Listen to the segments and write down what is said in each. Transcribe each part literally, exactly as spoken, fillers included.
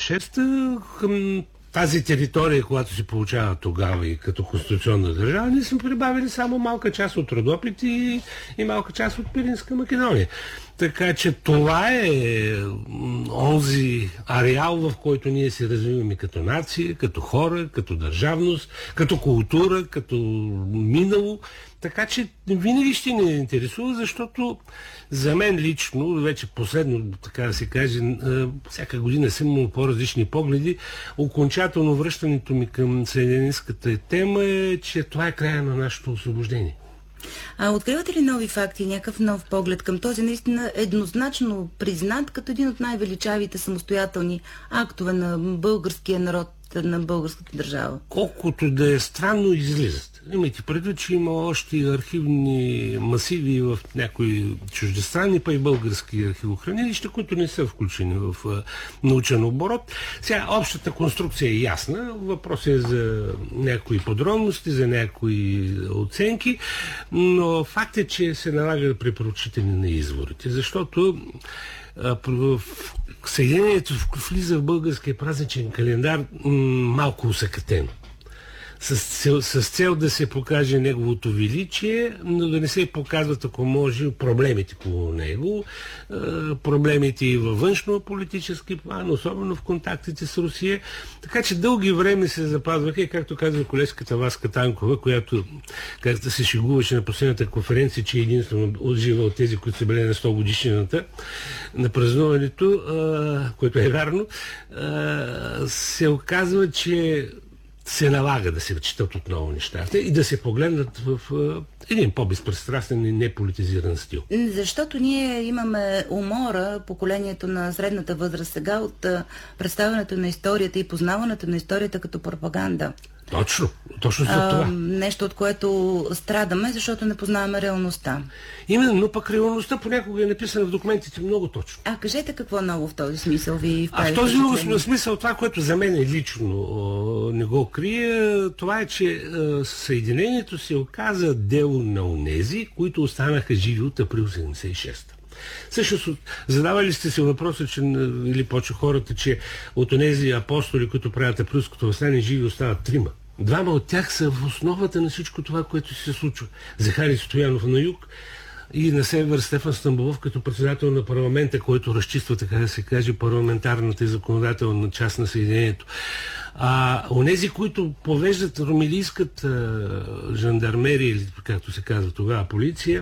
шеста към тази територия, която се получава тогава и като конституционна държава, ние сме прибавили само малка част от Родопите и, и малка част от Пиринска Македония. Така че това е онзи ареал, в който ние се развиваме като нация, като хора, като държавност, като култура, като минало. Така че винаги ще ни интересува, защото за мен лично, вече последно, така да се каже, всяка година съм имал по-различни погледи. Окончателно връщането ми към съединенската тема е, че това е края на нашето освобождение. А откривате ли нови факти, някакъв нов поглед към този наистина еднозначно признат като един от най-величавите самостоятелни актове на българския народ, на българската държава? Колкото да е странно, излизат. Имайте предвид, че има още архивни масиви в някои чуждестранни, па и български архивохранилища, които не са включени в а, научен оборот. Сега, общата конструкция е ясна. Въпрос е за някои подробности, за някои оценки, но факт е, че се налага препоръчителни на изворите, защото а, в Съединението влиза в българския празничен календар м- малко усъкътено. С цел, с цел да се покаже неговото величие, но да не се показват, ако може, проблемите по него, е, проблемите и във външно-политически план, особено в контактите с Русия. Така че дълги време се запазваха и, както казва колежката Васка Танкова, която както се шегуваше на последната конференция, че единствено отжива от тези, които са били на сто годишнината на празнуването, е, което е вярно, е, се оказва, че се налага да се четат отново нещата и да се погледнат в uh, един по-безпристрастен и неполитизиран стил. Защото ние имаме умора, поколението на средната възраст сега, от uh, представянето на историята и познаването на историята като пропаганда. Точно, точно за това. А, нещо, от което страдаме, защото не познаваме реалността. Именно, но пък реалността понякога е написана в документите много точно. А кажете какво ново в този смисъл ви А в този много смисъл, това, което за мен е лично о, не го крие, това е, че о, Съединението се оказа дело на онези, които останаха живи от април седемдесет и шеста. Също задавали сте си въпроса, че, или почва хората, че от онези апостоли, които правят априлското въстание, живи остават трима. Двама от тях са в основата на всичко това, което се случва. Захари Стоянов на юг и на север Стефан Стамболов като председател на парламента, който разчиства, така да се каже, парламентарната и законодателна част на Съединението. А онези, които повеждат ромилийската жандармерия, или както се казва тогава, полиция,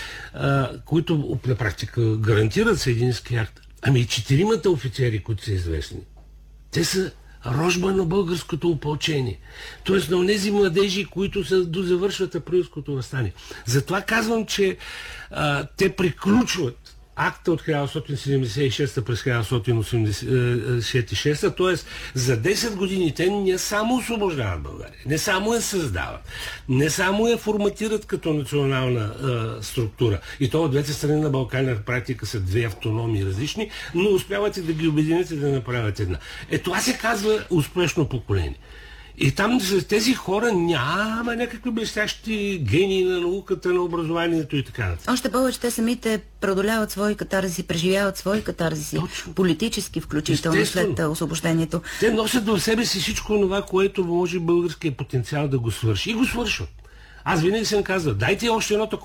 а, които на практика гарантират съедински акт. Ами и четиримата офицери, които са известни, те са рожба на българското опълчение. Тоест на онези младежи, които са дозавършват априлското въстание. Затова казвам, че а, те приключват акта от хиляда деветстотин седемдесет и шеста през хиляда деветстотин осемдесет и шеста, т.е. за десет години те не само освобождават България, не само я създават, не само я форматират като национална а, структура. И то от двете страни на Балкана в практика са две автономии различни, но успявате да ги обедините да направят една. Е, това се казва успешно поколение. И там за тези хора няма някакви блестящи гении на науката, на образованието и така нататък. Още повече те самите преодоляват свои катарзиси, преживяват свои катарзиси, точно, политически включително, естествено, след освобождението. Те носят в себе си всичко това, което може българският потенциал да го свърши. И го свършват. Аз винаги съм казвал, дайте още едно такова